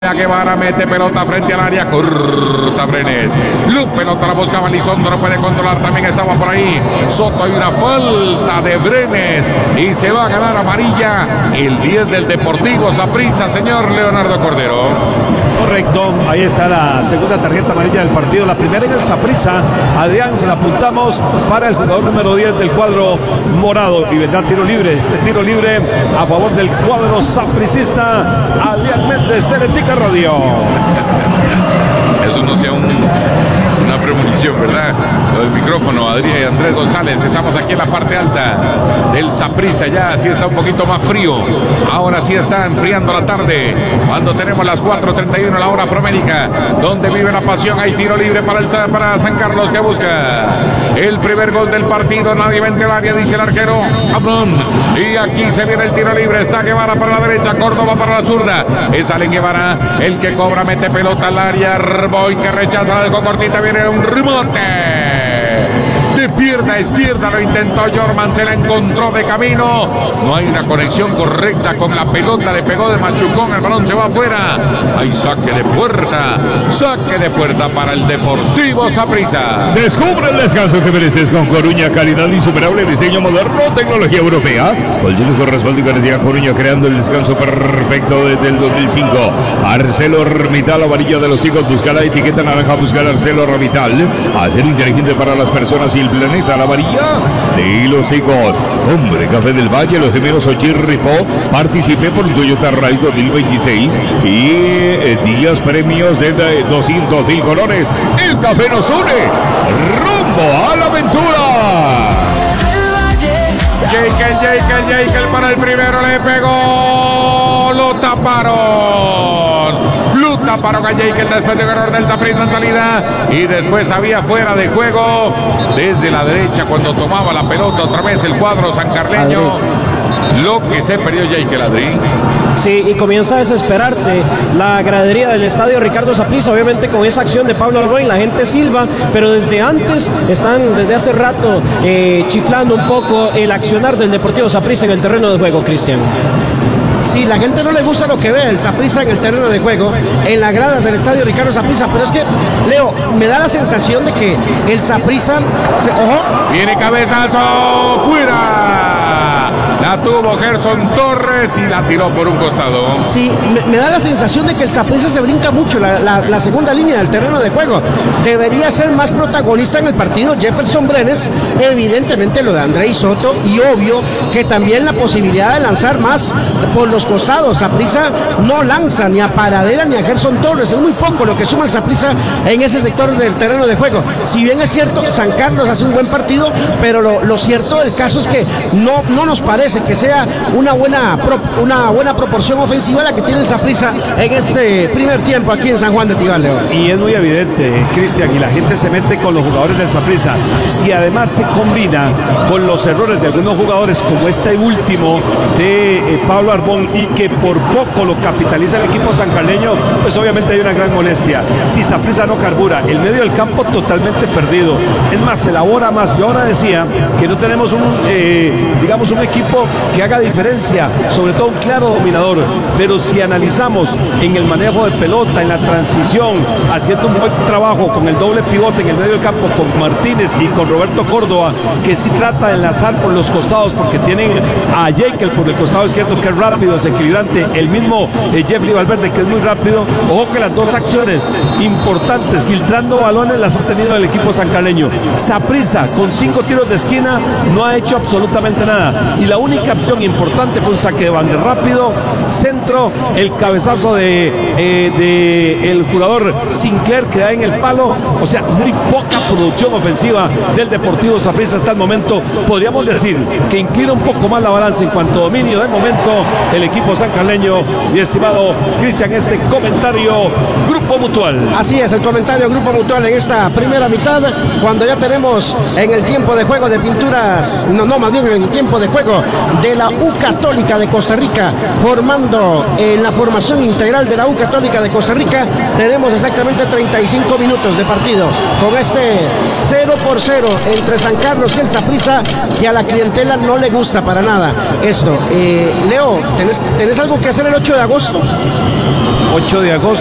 Guevara mete pelota frente al área, corta Brenes. Pelota la buscaba Elizondo, no puede controlar, también estaba por ahí Soto. Hay una falta de Brenes y se va a ganar amarilla el 10 del Deportivo Saprissa, señor Leonardo Cordero. Correcto, ahí está la segunda tarjeta amarilla del partido, la primera en el Saprissa. Adrián, se la apuntamos para el jugador número 10 del cuadro morado y vendrá tiro libre. Este tiro libre a favor del cuadro sapricista, Adrián Méndez de Letica Radio. Eso no sea una premonición, ¿verdad? El micrófono, Adrián y Andrés González, que estamos aquí en la parte alta del Saprissa. Ya sí está un poquito más frío. Ahora sí está enfriando la tarde, cuando tenemos las 4:31 la hora promérica, donde vive la pasión. Hay tiro libre para San Carlos, que busca el primer gol del partido. Nadie vende el área, dice el arquero Abrón. Y aquí se viene el tiro libre. Está Guevara para la derecha, Córdoba para la zurda. Es Allen Guevara el que cobra, mete pelota al área. Boy que rechaza, la dejó cortita, viene un rebote de pierna izquierda, lo intentó Jorman, se la encontró de camino, no hay una conexión correcta con la pelota, le pegó de machucón, el balón se va afuera. Hay saque de puerta para el Deportivo Saprissa. Descubre el descanso que mereces con Coruña, calidad insuperable, diseño moderno, tecnología europea. Colchones con respaldo y garantía Coruña, creando el descanso perfecto desde el 2005. ArcelorMittal, la varilla de los hijos, busca la etiqueta naranja, busca el ArcelorMittal, acero inteligente para las personas y el planeta, la varilla de los hijos. Hombre, Café del Valle, los gemelos Ochirripó, participé por el Toyota Ray 2026 y días premios de 200,000 colores. El café nos une rumbo a la aventura. Jekyll para el primero, le pegó, lo taparon a Jekyll después de error del Saprissa en salida, y después había fuera de juego desde la derecha cuando tomaba la pelota otra vez el cuadro sancarleño. Lo que se perdió Jekyll, Adri. Sí, y comienza a desesperarse la gradería del estadio Ricardo Saprissa, obviamente con esa acción de Pablo Arboin, la gente silba, pero desde antes desde hace rato chiflando un poco el accionar del Deportivo Saprissa en el terreno de juego, Cristian. Sí, la gente no le gusta lo que ve el Saprissa en el terreno de juego, en las gradas del estadio Ricardo Saprissa, pero es que, Leo, me da la sensación de que el Saprissa ¡ojo! Viene cabezazo, fuera. La tuvo Gerson Torres y la tiró por un costado. Sí, me da la sensación de que el Saprissa se brinca mucho la segunda línea del terreno de juego. Debería ser más protagonista en el partido Jefferson Brenes, evidentemente lo de Andrei Soto, y obvio que también la posibilidad de lanzar más por los costados. Saprissa no lanza ni a Paradela ni a Gerson Torres, es muy poco lo que suma el Saprissa en ese sector del terreno de juego. Si bien es cierto, San Carlos hace un buen partido, pero lo cierto del caso es que no nos parece que sea una buena proporción ofensiva la que tiene el Saprissa en este primer tiempo aquí en San Juan de Tibás, Leo. Y es muy evidente, Cristian, y la gente se mete con los jugadores del Saprissa. Si además se combina con los errores de algunos jugadores, como este último de Pablo Arbón, y que por poco lo capitaliza el equipo sancarleño, pues obviamente hay una gran molestia. Si Saprissa no carbura, el medio del campo totalmente perdido. Es más, se elabora más. Yo ahora decía que no tenemos un equipo que haga diferencia, sobre todo un claro dominador, pero si analizamos en el manejo de pelota, en la transición, haciendo un buen trabajo con el doble pivote en el medio del campo, con Martínez y con Roberto Córdoba, que sí trata de enlazar por los costados, porque tienen a Jekyll por el costado izquierdo, que es rápido, es equilibrante, el mismo Jeffrey Valverde, que es muy rápido. Ojo que las dos acciones importantes, filtrando balones, las ha tenido el equipo sancarleño. Saprissa, con 5 tiros de esquina, no ha hecho absolutamente nada, y la única acción importante fue un saque de banda rápido, centro, el cabezazo de el jugador Sinclair que da en el palo. O sea, muy poca producción ofensiva del Deportivo Saprissa hasta el momento. Podríamos decir que inclina un poco más la balanza en cuanto a dominio de momento el equipo sancarleño. Mi estimado Cristian, este comentario Grupo Mutual. Así es, el comentario Grupo Mutual en esta primera mitad, cuando ya tenemos en el tiempo de juego de pinturas, más bien en el tiempo de juego de la U Católica de Costa Rica, formando en la formación integral de la U Católica de Costa Rica. Tenemos exactamente 35 minutos de partido con este 0-0 entre San Carlos y el Saprissa, que a la clientela no le gusta para nada esto. Leo, ¿tenés algo que hacer el 8 de agosto? 8 de agosto.